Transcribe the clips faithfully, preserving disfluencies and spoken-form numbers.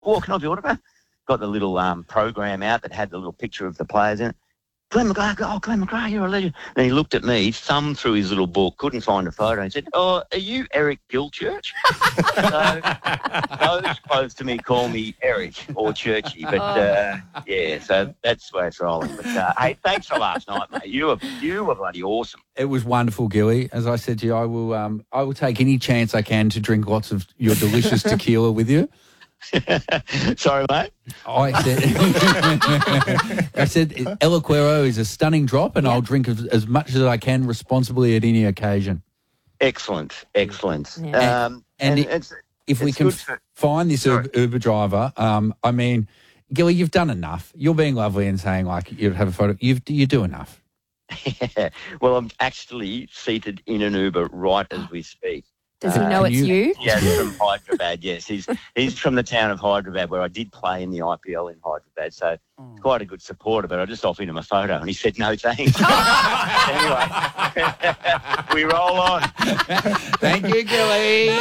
what can I do? Whatever. Got the little um, program out that had the little picture of the players in it. Glenn McGrath, oh, Glenn McGrath, you're a legend. Then he looked at me, thumbed through his little book, couldn't find a photo, and said, oh, are you Eric Gilchurch? So those close to me call me Eric or Churchy. But, uh, yeah, so that's where it's rolling. But, uh, hey, thanks for last night, mate. You were, you were bloody awesome. It was wonderful, Gilly. As I said to you, I will, um, I will take any chance I can to drink lots of your delicious tequila with you. Sorry, mate. I said, I said, El Acuero is a stunning drop, and yeah. I'll drink as, as much as I can responsibly at any occasion. Excellent, excellent. Yeah. Um, and, and, and it's, if it's we can for, find this Uber, Uber driver, um, I mean, Gilly, you've done enough. You're being lovely and saying like you'd have a photo. You've you do enough. Yeah. Well, I'm actually seated in an Uber right as we speak. Does he know uh, it's you? you? Yes, from Hyderabad, yes. He's he's from the town of Hyderabad where I did play in the I P L in Hyderabad, so oh. quite a good supporter, but I just offered him a photo and he said, no, thanks. Anyway, we roll on. Thank you, Gilly.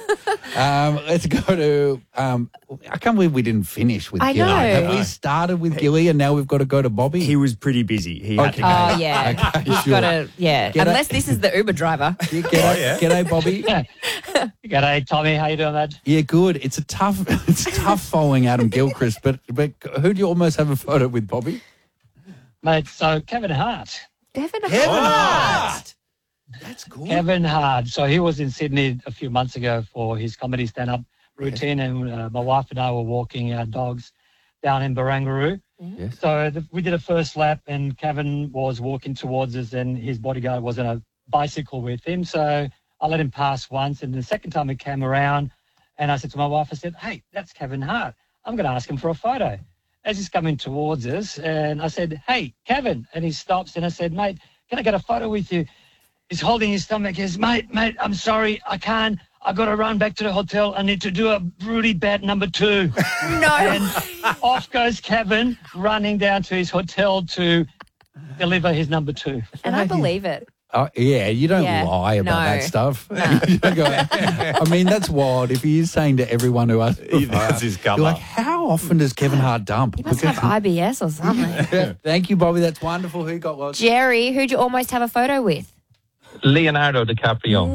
um, let's go to, um, I can't believe we didn't finish with I Gilly. Know. Have we started with Gilly and now we've got to go to Bobby? He was pretty busy. He okay. had to go. Oh, yeah. Okay, He's sure. got to, yeah. G'day. Unless this is the Uber driver. Yeah, g'day, oh, yeah. G'day, Bobby. G'day, Tommy. How you doing, mate? Yeah, good. It's a tough, it's tough following Adam Gilchrist, but but who do you almost have a photo with, Bobby? Mate, so Kevin Hart. Kevin Hart. Kevin Hart. That's cool. Kevin Hart. So he was in Sydney a few months ago for his comedy stand-up routine, yeah. and uh, my wife and I were walking our dogs down in Barangaroo. Yes. So the, we did a first lap, and Kevin was walking towards us, and his bodyguard was on a bicycle with him. So I let him pass once, and the second time he came around, and I said to my wife, I said, hey, that's Kevin Hart. I'm going to ask him for a photo. As he's coming towards us, and I said, hey, Kevin. And he stops, and I said, mate, can I get a photo with you? He's holding his stomach. He says, mate, mate, I'm sorry, I can't. I got to run back to the hotel. I need to do a really bad number two. No. And off goes Kevin, running down to his hotel to deliver his number two. And I believe it. Oh, yeah, you don't Yeah, lie about no. that stuff. No. You don't go, I mean, that's wild. If he is saying to everyone who asks, that's his cover. You're like, how often does Kevin Hart dump? He must have I B S or something. Thank you, Bobby. That's wonderful. Who got lost? Jerry, who'd you almost have a photo with? Leonardo DiCaprio.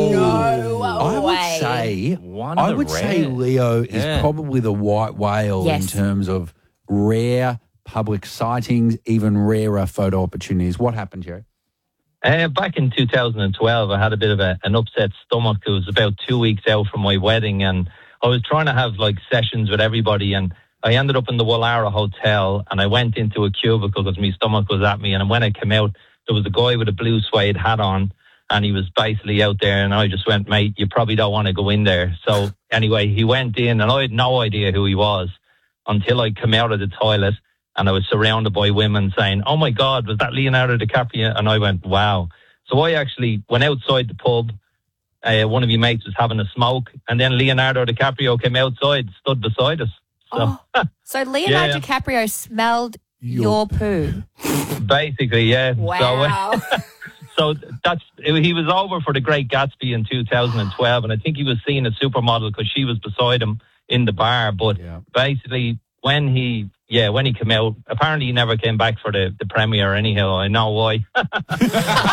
No I would way. say, One I of the would say rare. Leo is Yeah. probably the white whale Yes. in terms of rare public sightings, even rarer photo opportunities. What happened, Jerry? Uh, back in two thousand twelve, I had a bit of a, an upset stomach. It was about two weeks out from my wedding, and I was trying to have like sessions with everybody, and I ended up in the Wallara Hotel, and I went into a cubicle because my stomach was at me, and when I came out, there was a guy with a blue suede hat on, and he was basically out there, and I just went, mate, you probably don't want to go in there. So anyway, he went in, and I had no idea who he was until I came out of the toilet, and I was surrounded by women saying, oh my God, was that Leonardo DiCaprio? And I went, wow. So I actually went outside the pub. Uh, one of your mates was having a smoke, and then Leonardo DiCaprio came outside, stood beside us. So, Oh, so Leonardo Yeah. DiCaprio smelled Your- your poo. basically, yeah. Wow. So, so that's he was over for The Great Gatsby in two thousand twelve, and I think he was seeing a supermodel because she was beside him in the bar. But Yeah. basically, when he yeah when he came out, apparently he never came back for the the premiere. Anyhow, I know why.